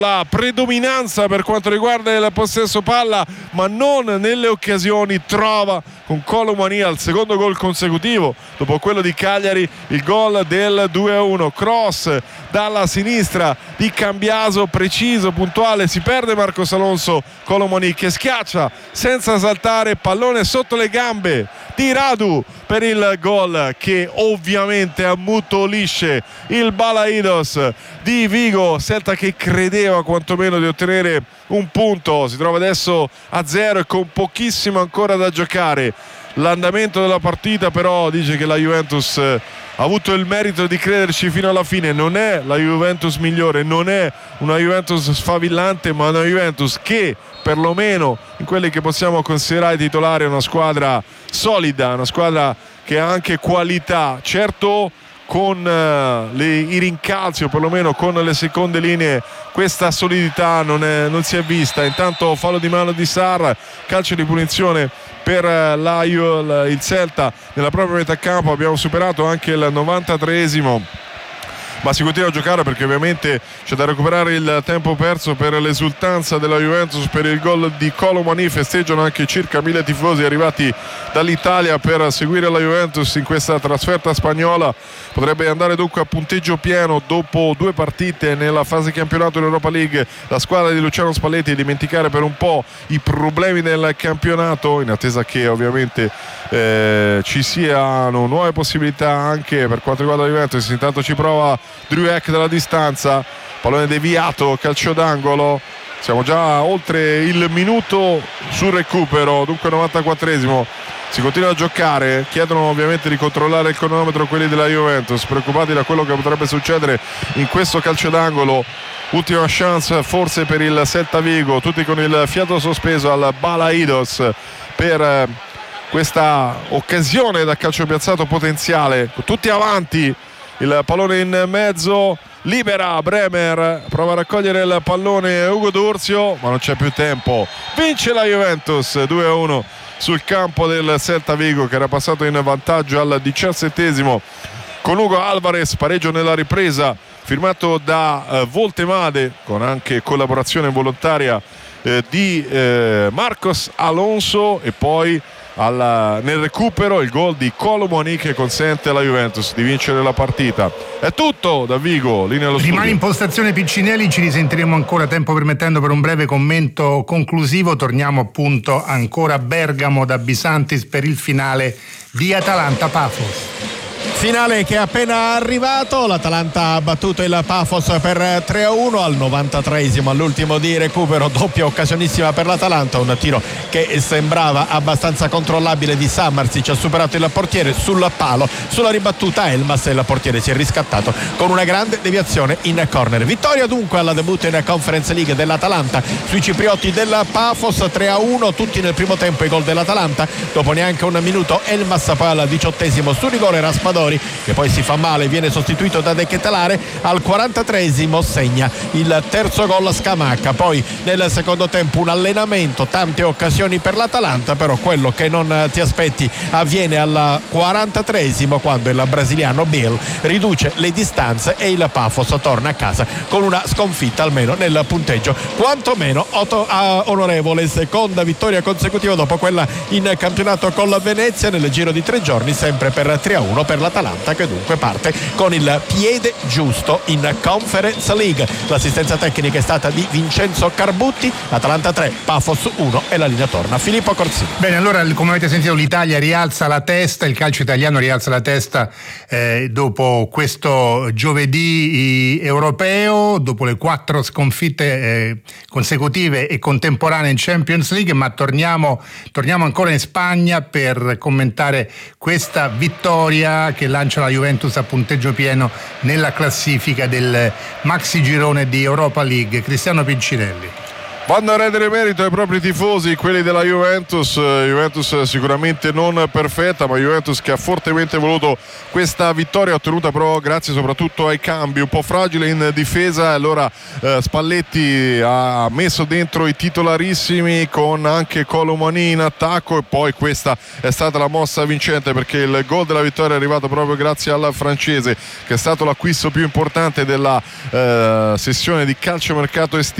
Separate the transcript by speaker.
Speaker 1: la predominanza per quanto riguarda il possesso palla, ma non nelle occasioni. Trova con Kolo Muani al secondo gol consecutivo dopo quello di Cagliari il gol del 2-1. Cross dalla sinistra di Cambiaso, preciso, puntuale, si perde Marcos Alonso. Kolo Muani che schiaccia senza saltare, pallone sotto le gambe di Radu per il gol che ovviamente ammutolisce il Balaidos di Vigo. Celta che credeva quantomeno di ottenere un punto, si trova adesso a 0 e con pochissimo ancora da giocare. L'andamento della partita però dice che la Juventus ha avuto il merito di crederci fino alla fine. Non è la Juventus migliore, non è una Juventus sfavillante, ma una Juventus che perlomeno in quelli che possiamo considerare titolari è una squadra solida, una squadra che ha anche qualità. Certo, con i rincalzi o perlomeno con le seconde linee questa solidità non si è vista. Intanto fallo di mano di Sarr, calcio di punizione per il Celta nella propria metà campo. Abbiamo superato anche il 93esimo, ma si continua a giocare perché ovviamente c'è da recuperare il tempo perso per l'esultanza della Juventus per il gol di Kolo Muani. Festeggiano anche circa 1000 tifosi arrivati dall'Italia per seguire la Juventus in questa trasferta spagnola. Potrebbe andare dunque a punteggio pieno dopo 2 partite nella fase campionato in Europa League la squadra di Luciano Spalletti, e dimenticare per un po' i problemi del campionato, in attesa che ovviamente ci siano nuove possibilità anche per quanto riguarda la Juventus. Intanto ci prova Druek dalla distanza, pallone deviato, calcio d'angolo. Siamo già oltre il minuto sul recupero, dunque 94esimo. Si continua a giocare, chiedono ovviamente di controllare il cronometro quelli della Juventus, preoccupati da quello che potrebbe succedere in questo calcio d'angolo. Ultima chance forse per il Celta Vigo, tutti con il fiato sospeso al Balaidos per questa occasione da calcio piazzato potenziale. Tutti avanti, il pallone in mezzo, libera Bremer, prova a raccogliere il pallone Ugo D'Urzio, ma non c'è più tempo. Vince la Juventus 2-1 sul campo del Celta Vigo, che era passato in vantaggio al 17esimo con Hugo Alvarez. Pareggio nella ripresa firmato da Voltemade, con anche collaborazione volontaria di Marcos Alonso, e poi nel recupero il gol di Kolo Muani che consente alla Juventus di vincere la partita. È tutto da Vigo, linea allo studio.
Speaker 2: Rimane in postazione Piccinelli, ci risentiremo ancora, tempo permettendo, per un breve commento conclusivo. Torniamo appunto ancora a Bergamo da Bisantis per il finale di Atalanta-Pafos.
Speaker 3: Finale che è appena arrivato, l'Atalanta ha battuto il Pafos per 3-1 al 93esimo, all'ultimo di recupero, doppia occasionissima per l'Atalanta, un tiro che sembrava abbastanza controllabile di Sammarsic, ha superato il portiere sul palo, sulla ribattuta Elmas e il portiere si è riscattato con una grande deviazione in corner. Vittoria dunque alla debutto in Conference League dell'Atalanta sui ciprioti del Pafos, 3-1 tutti nel primo tempo i gol dell'Atalanta. Dopo neanche un minuto Elmas, poi al 18esimo su rigore Raspadori, che poi si fa male, viene sostituito da De Ketelare. Al 43esimo segna il terzo gol Scamacca. Poi nel secondo tempo un allenamento, tante occasioni per l'Atalanta, però quello che non ti aspetti avviene al 43esimo, quando il brasiliano Bill riduce le distanze e il Pafos torna a casa con una sconfitta almeno nel punteggio quantomeno onorevole. Seconda vittoria consecutiva dopo quella in campionato con la Venezia nel giro di 3 giorni, sempre per 3-1 per l'Atalanta, che dunque parte con il piede giusto in Conference League. L'assistenza tecnica è stata di Vincenzo Carbutti. Atalanta 3, Pafos 1 e la linea torna a Filippo Corsini.
Speaker 2: Bene, allora, come avete sentito, l'Italia rialza la testa, il calcio italiano rialza la testa dopo questo giovedì europeo, dopo le 4 sconfitte consecutive e contemporanee in Champions League. Ma torniamo ancora in Spagna per commentare questa vittoria che lancia la Juventus a punteggio pieno nella classifica del maxi girone di Europa League. Cristiano Piccinelli.
Speaker 1: Vanno a rendere merito ai propri tifosi, quelli della Juventus sicuramente non perfetta, ma Juventus che ha fortemente voluto questa vittoria, ottenuta però grazie soprattutto ai cambi, un po' fragile in difesa. Allora Spalletti ha messo dentro i titolarissimi con anche Kolo Muani in attacco, e poi questa è stata la mossa vincente, perché il gol della vittoria è arrivato proprio grazie al francese, che è stato l'acquisto più importante della sessione di calciomercato estivo